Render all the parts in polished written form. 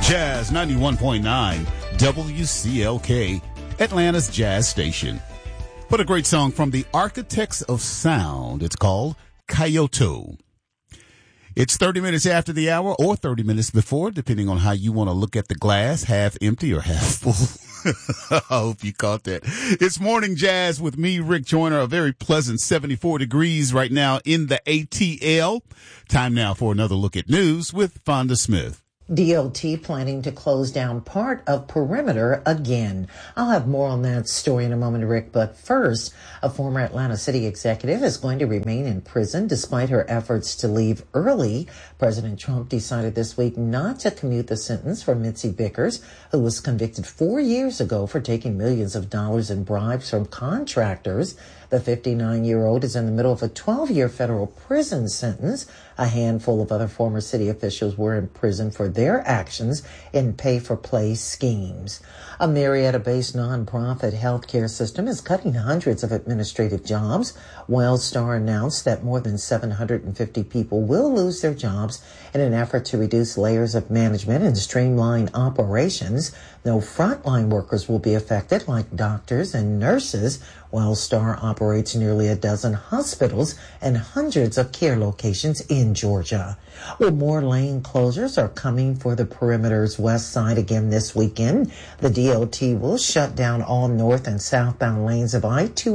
Jazz 91.9 WCLK, Atlanta's Jazz Station. What a great song from the Architects of Sound. It's called Kyoto. It's 30 minutes after the hour or 30 minutes before, depending on how you want to look at the glass, half empty or half full. I hope you caught that. It's Morning Jazz with me, Rick Joyner, a very pleasant 74 degrees right now in the ATL. Time now for another look at news with Fonda Smith. DOT planning to close down part of Perimeter again. I'll have more on that story in a moment, Rick. But first, a former Atlanta city executive is going to remain in prison despite her efforts to leave early. President Trump decided this week not to commute the sentence for Mitzi Vickers, who was convicted 4 years ago for taking millions of dollars in bribes from contractors. The 59-year-old is in the middle of a 12-year federal prison sentence. A handful of other former city officials were in prison for their actions in pay-for-play schemes. A Marietta-based nonprofit healthcare system is cutting hundreds of administrative jobs. Wellstar announced that more than 750 people will lose their jobs in an effort to reduce layers of management and streamline operations. No frontline workers will be affected, like doctors and nurses. Wellstar operates nearly a dozen hospitals and hundreds of care locations in Georgia. Well, more lane closures are coming for the Perimeter's west side again this weekend. The DOT will shut down all north and southbound lanes of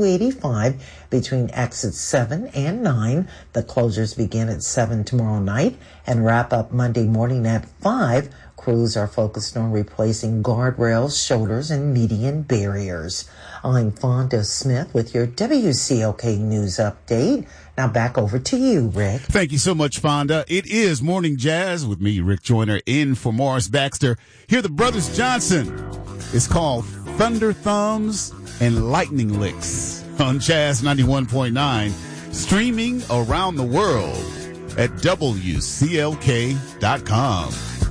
I-285 between exits 7 and 9. The closures begin at 7 tomorrow night and wrap up Monday morning at 5. Crews are focused on replacing guardrails, shoulders, and median barriers. I'm Fonda Smith with your WCLK News Update. Now back over to you, Rick. Thank you so much, Fonda. It is Morning Jazz with me, Rick Joyner, in for Morris Baxter. Here, the Brothers Johnson. It's called Thunder Thumbs and Lightning Licks on Jazz 91.9, streaming around the world at WCLK.com.